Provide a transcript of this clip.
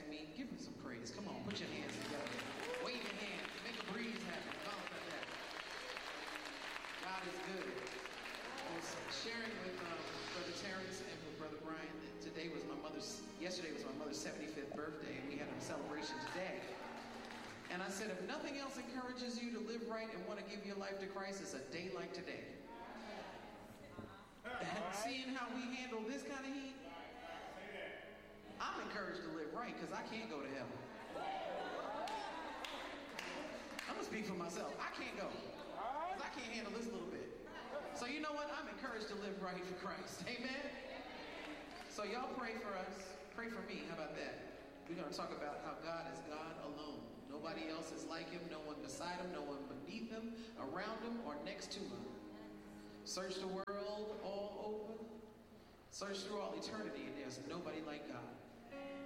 to me. Give him some praise. Come on, put your hands together. Wave your hands. Make a breeze happen. Call it like that. God is good. I was sharing with Brother Terrence and with Brother Brian that yesterday was my mother's 75th birthday, and we had a celebration today. And I said, if nothing else encourages you to live right and want to give your life to Christ, it's a day like today. Seeing how we handle this kind of heat, I'm encouraged to live right because I can't go to heaven. I'm going to speak for myself. I can't go because I can't handle this little bit. So you know what? I'm encouraged to live right for Christ. Amen? So y'all pray for us. Pray for me. How about that? We're going to talk about how God is God alone. Nobody else is like him. No one beside him. No one beneath him, around him, or next to him. Search the world all over. Search through all eternity, and there's nobody like God.